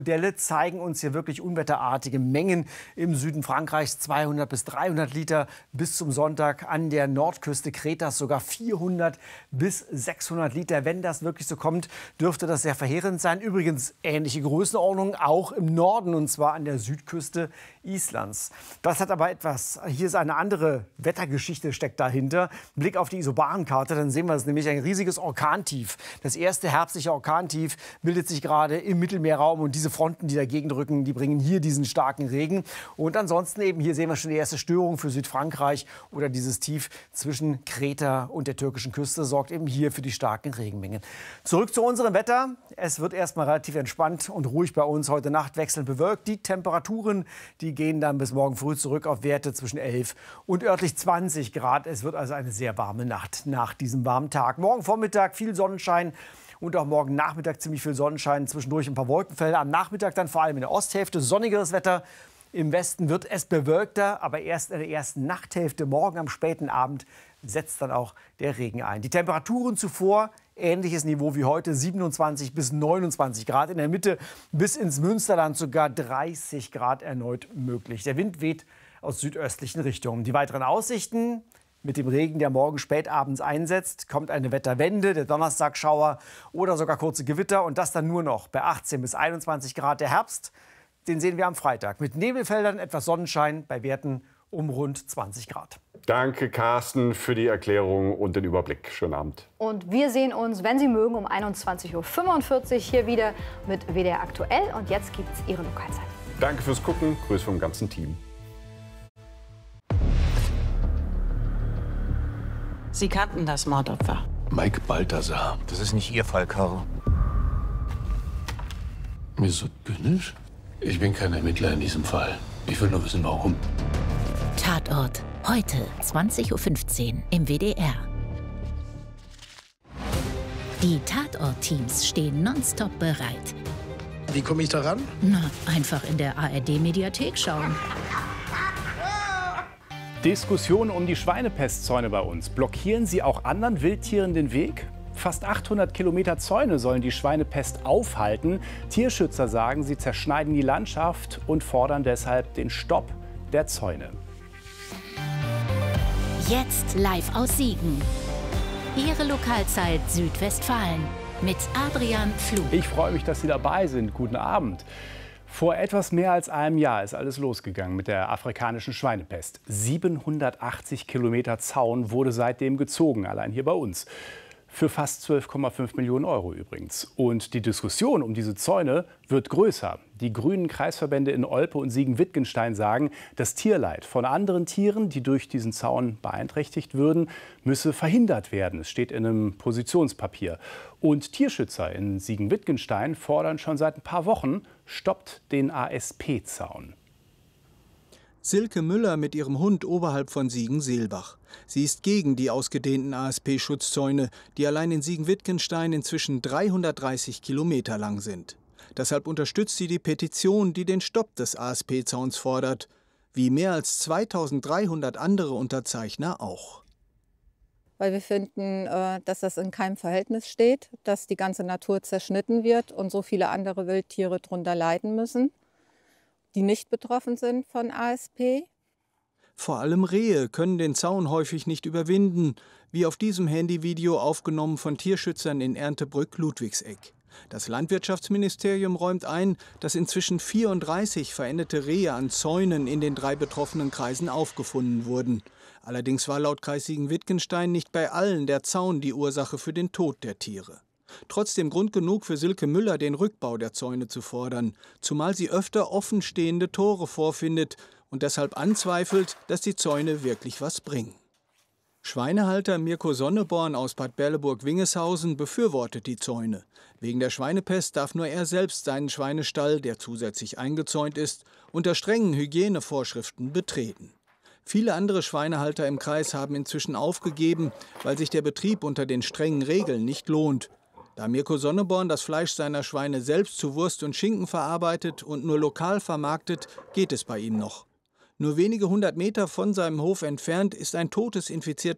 Modelle zeigen uns hier wirklich unwetterartige Mengen im Süden Frankreichs, 200 bis 300 Liter bis zum Sonntag, an der Nordküste Kretas sogar 400 bis 600 Liter. Wenn das wirklich so kommt, dürfte das sehr verheerend sein. Übrigens ähnliche Größenordnungen auch im Norden, und zwar an der Südküste Islands. Das hat aber etwas, hier ist eine andere Wettergeschichte steckt dahinter. Blick auf die Isobarenkarte, dann sehen wir das nämlich ein riesiges Orkantief. Das erste herbstliche Orkantief bildet sich gerade im Mittelmeerraum, und diese Fronten, die dagegen drücken, die bringen hier diesen starken Regen. Und ansonsten eben, hier sehen wir schon die erste Störung für Südfrankreich, oder dieses Tief zwischen Kreta und der türkischen Küste sorgt eben hier für die starken Regenmengen. Zurück zu unserem Wetter. Es wird erstmal relativ entspannt und ruhig bei uns. Heute Nacht wechselnd bewölkt. Die Temperaturen, die gehen dann bis morgen früh zurück auf Werte zwischen 11 und örtlich 20 Grad. Es wird also eine sehr warme Nacht nach diesem warmen Tag. Morgen Vormittag viel Sonnenschein. Und auch morgen Nachmittag ziemlich viel Sonnenschein, zwischendurch ein paar Wolkenfelder. Am Nachmittag dann vor allem in der Osthälfte sonnigeres Wetter. Im Westen wird es bewölkter, aber erst in der ersten Nachthälfte, morgen am späten Abend, setzt dann auch der Regen ein. Die Temperaturen zuvor, ähnliches Niveau wie heute, 27 bis 29 Grad. In der Mitte bis ins Münsterland sogar 30 Grad erneut möglich. Der Wind weht aus südöstlichen Richtungen. Die weiteren Aussichten: Mit dem Regen, der morgen spätabends einsetzt, kommt eine Wetterwende, der Donnerstagschauer oder sogar kurze Gewitter. Und das dann nur noch bei 18 bis 21 Grad. Der Herbst, den sehen wir am Freitag. Mit Nebelfeldern, etwas Sonnenschein bei Werten um rund 20 Grad. Danke, Carsten, für die Erklärung und den Überblick. Schönen Abend. Und wir sehen uns, wenn Sie mögen, um 21:45 Uhr hier wieder mit WDR Aktuell. Und jetzt gibt es Ihre Lokalzeit. Danke fürs Gucken. Grüße vom ganzen Team. Sie kannten das Mordopfer. Mike Balthasar. Das ist nicht Ihr Fall, Caro. Wieso zynisch? Ich bin kein Ermittler in diesem Fall. Ich will nur wissen, warum. Tatort. Heute 20:15 Uhr im WDR. Die Tatort-Teams stehen nonstop bereit. Wie komme ich da ran? Na, einfach in der ARD-Mediathek schauen. Diskussion um die Schweinepestzäune bei uns. Blockieren sie auch anderen Wildtieren den Weg? Fast 800 Kilometer Zäune sollen die Schweinepest aufhalten. Tierschützer sagen, sie zerschneiden die Landschaft und fordern deshalb den Stopp der Zäune. Jetzt live aus Siegen. Ihre Lokalzeit Südwestfalen mit Adrian Flug. Ich freue mich, dass Sie dabei sind. Guten Abend. Vor etwas mehr als einem Jahr ist alles losgegangen mit der afrikanischen Schweinepest. 780 Kilometer Zaun wurde seitdem gezogen, allein hier bei uns. Für fast 12,5 Millionen Euro übrigens. Und die Diskussion um diese Zäune wird größer. Die grünen Kreisverbände in Olpe und Siegen-Wittgenstein sagen, das Tierleid von anderen Tieren, die durch diesen Zaun beeinträchtigt würden, müsse verhindert werden. Es steht in einem Positionspapier. Und Tierschützer in Siegen-Wittgenstein fordern schon seit ein paar Wochen, stoppt den ASP-Zaun. Silke Müller mit ihrem Hund oberhalb von Siegen-Seelbach. Sie ist gegen die ausgedehnten ASP-Schutzzäune, die allein in Siegen-Wittgenstein inzwischen 330 Kilometer lang sind. Deshalb unterstützt sie die Petition, die den Stopp des ASP-Zauns fordert, wie mehr als 2300 andere Unterzeichner auch. Weil wir finden, dass das in keinem Verhältnis steht, dass die ganze Natur zerschnitten wird und so viele andere Wildtiere darunter leiden müssen, die nicht betroffen sind von ASP. Vor allem Rehe können den Zaun häufig nicht überwinden, wie auf diesem Handyvideo aufgenommen von Tierschützern in Erndtebrück-Ludwigseck. Das Landwirtschaftsministerium räumt ein, dass inzwischen 34 verendete Rehe an Zäunen in den 3 betroffenen Kreisen aufgefunden wurden. Allerdings war laut Kreis Siegen-Wittgenstein nicht bei allen der Zaun die Ursache für den Tod der Tiere. Trotzdem Grund genug für Silke Müller, den Rückbau der Zäune zu fordern, zumal sie öfter offenstehende Tore vorfindet und deshalb anzweifelt, dass die Zäune wirklich was bringen. Schweinehalter Mirko Sonneborn aus Bad Berleburg-Wingeshausen befürwortet die Zäune. Wegen der Schweinepest darf nur er selbst seinen Schweinestall, der zusätzlich eingezäunt ist, unter strengen Hygienevorschriften betreten. Viele andere Schweinehalter im Kreis haben inzwischen aufgegeben, weil sich der Betrieb unter den strengen Regeln nicht lohnt. Da Mirko Sonneborn das Fleisch seiner Schweine selbst zu Wurst und Schinken verarbeitet und nur lokal vermarktet, geht es bei ihm noch. Nur wenige 100 Meter von seinem Hof entfernt ist ein totes, infiziertes